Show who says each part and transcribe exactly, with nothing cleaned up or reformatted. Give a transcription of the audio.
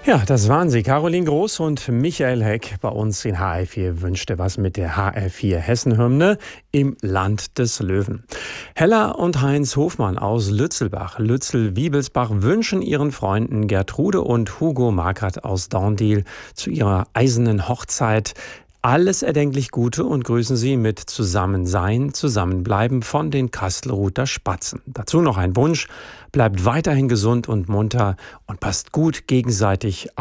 Speaker 1: Ja, das waren sie. Caroline Groß und Michael Heck bei uns in H R vier wünschte was mit der H R vier Hessen-Hymne im Land des Löwen. Hella und Heinz Hofmann aus Lützelbach, Lützel-Wiebelsbach wünschen ihren Freunden Gertrude und Hugo Markert aus Dorndiel zu ihrer eisernen Hochzeit alles erdenklich Gute und grüßen sie mit Zusammensein, Zusammenbleiben von den Kastelruther Spatzen. Dazu noch ein Wunsch: Bleibt weiterhin gesund und munter und passt gut gegenseitig